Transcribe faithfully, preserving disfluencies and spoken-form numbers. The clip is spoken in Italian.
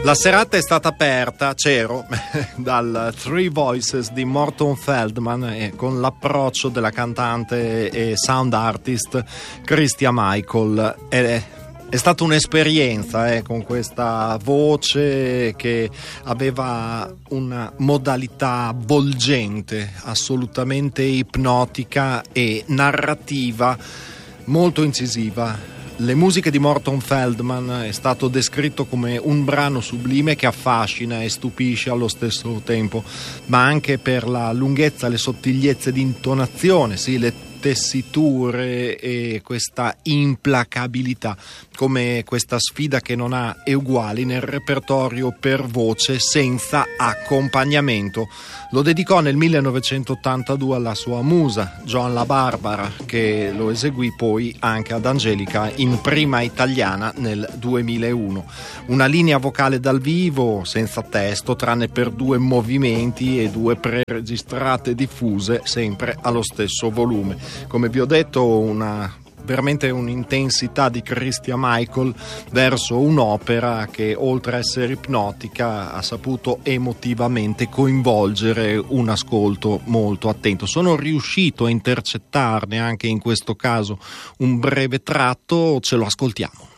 La serata è stata aperta, c'ero, dal Three Voices di Morton Feldman e con l'approccio della cantante e sound artist Christia Michael. È, è stata un'esperienza eh, con questa voce che aveva una modalità avvolgente, assolutamente ipnotica e narrativa molto incisiva. Le musiche di Morton Feldman è stato descritto come un brano sublime che affascina e stupisce allo stesso tempo, ma anche per la lunghezza, le sottigliezze di intonazione, sì, le tessiture e questa implacabilità, come questa sfida che non ha eguali nel repertorio per voce senza accompagnamento. Lo dedicò nel millenovecentottantadue alla sua musa Joan La Barbara, che lo eseguì poi anche ad Angelica in prima italiana nel duemilauno. Una linea vocale dal vivo senza testo tranne per due movimenti e due preregistrate diffuse sempre allo stesso volume. Come vi ho detto, una veramente un'intensità di Christia Michael verso un'opera che, oltre a essere ipnotica, ha saputo emotivamente coinvolgere un ascolto molto attento. Sono riuscito a intercettarne anche in questo caso un breve tratto, ce lo ascoltiamo.